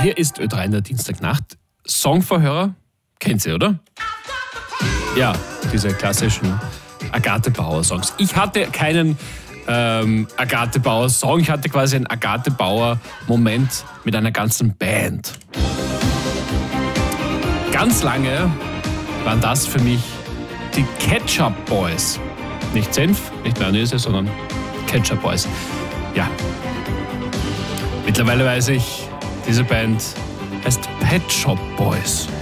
Hier ist Ö3 in der Dienstagnacht. Songvorhörer, kennt ihr, oder? Ja, diese klassischen Agathe Bauer Songs. Ich hatte keinen Agathe Bauer Song, ich hatte quasi einen Agathe Bauer Moment mit einer ganzen Band. Ganz lange waren das für mich die Ketchup Boys. Nicht Senf, nicht Mayonnaise, sondern Ketchup Boys. Ja. Mittlerweile weiß ich, diese Band heißt Pet Shop Boys.